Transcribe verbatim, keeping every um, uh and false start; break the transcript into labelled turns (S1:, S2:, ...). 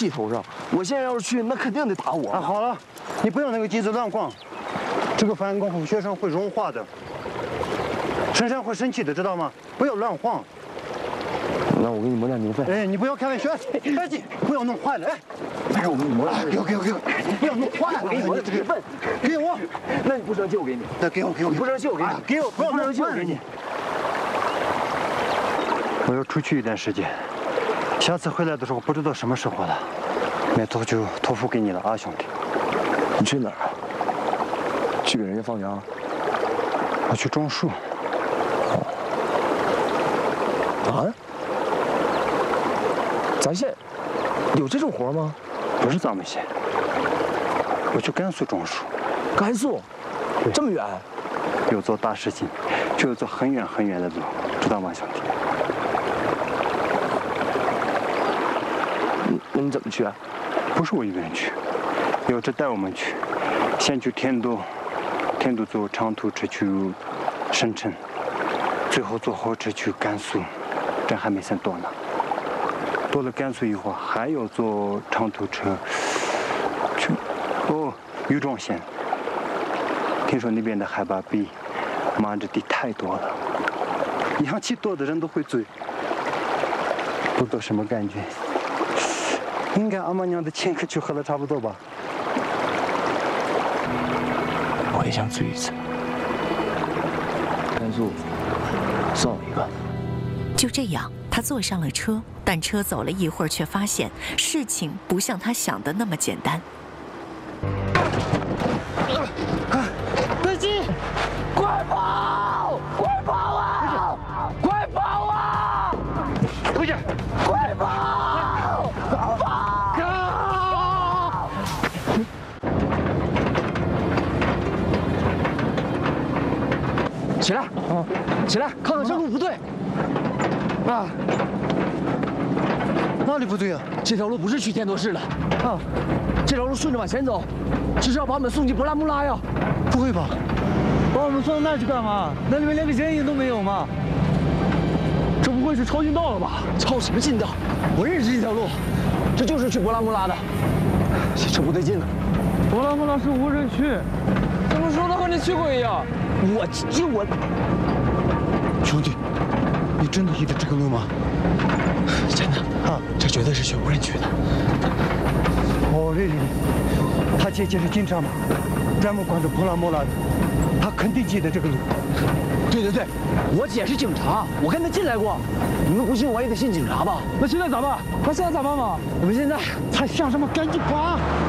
S1: 气头上，我现在要是去，那肯定得打我。
S2: 啊，好了，你不要那个机子乱逛，这个翻工后雪山会融化的，深山会生气的，知道吗？不要乱晃。
S1: 那我给你磨点牛粪。
S2: 哎，你不要开玩笑，赶紧不要弄坏了，哎。
S1: 那我给你磨点。
S2: 给我给我给我，不要弄坏了。
S1: 我给你磨点牛粪。
S2: 给我。
S1: 那你不生气我给你。
S2: 那给我给我。
S1: 你不生气我给你。
S2: 给我，不要
S1: 生气我给你。
S2: 我要出去一段时间，下次回来的时候不知道什么时候了，那头就托付给你了啊，兄弟。
S1: 你去哪儿啊？去给人家放羊？
S2: 我去种树。
S1: 啊？咱县有这种活吗？
S2: 不是咱们县，我去甘肃种树。
S1: 甘肃？这么远？
S2: 要做大事情，就要走很远很远的路，知道吗，兄弟？
S1: 你那你怎么去啊？
S2: 不是我一个人去，有志带我们去，先去天都，天都坐长途车去深圳，最后坐火车去甘肃，这还没算多呢。到了甘肃以后，还要坐长途车去哦禹庄县。听说那边的海拔比马这地太多了，阳气多的人都会醉，不知道什么感觉。应该阿妈娘的前客去喝了差不多吧。
S1: 我也想醉一次。甘肃，算我一个。
S3: 就这样，他坐上了车，但车走了一会儿，却发现事情不像他想的那么简单。
S1: 飞机，快跑！快跑啊！快跑啊！
S2: 回去，
S1: 快跑！跑！跑！起来！啊！起来！看看这路不对。啊！
S2: 哪里不对啊？
S1: 这条路不是去天多市的。啊！这条路顺着往前走，这是要把我们送进博拉木拉呀！
S2: 不会吧？把我们送到那儿去干嘛？那里面连个人影都没有吗？
S1: 这不会是抄近道了吧？抄什么近道？我认识这条路，这就是去博拉木拉的。这不对劲了。
S4: 博拉木拉是无人区，怎么说的和你去过一样？
S1: 我就我。
S2: 兄弟，你真的记得这个路吗？
S1: 真的啊，这绝对是去无人区的。
S2: 哦，对对对，他姐姐是警察嘛，专门管着博拉木拉的，他肯定记得这个路。
S1: 对对对，我姐是警察，我跟她进来过。你们不信我也得信警察吧？
S4: 那现在咋办？那现在咋办嘛？
S1: 我们现在
S2: 还想什么？赶紧跑！